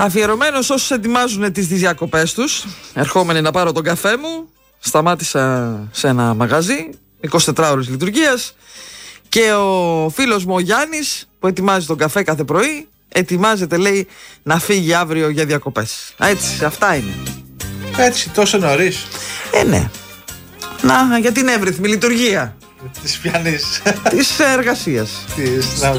Αφιερωμένος όσους ετοιμάζουν τις διακοπές τους. Ερχόμενοι να πάρω τον καφέ μου, σταμάτησα σε ένα μαγαζί 24 ώρες λειτουργίας και ο φίλος μου ο Γιάννης που ετοιμάζει τον καφέ κάθε πρωί ετοιμάζεται, λέει, να φύγει αύριο για διακοπές. Έτσι, αυτά είναι. Έτσι, τόσο νωρίς. Ναι. Να, για την εύρυθμη λειτουργία της πιανής της εργασίας.